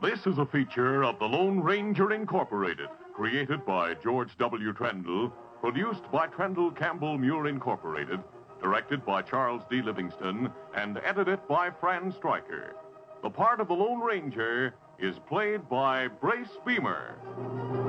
This is a feature of the Lone Ranger Incorporated, created by George W. Trendle, produced by Trendle Campbell Muir Incorporated, directed by Charles D. Livingston, and edited by Fran Stryker. The part of the Lone Ranger is played by Brace Beamer.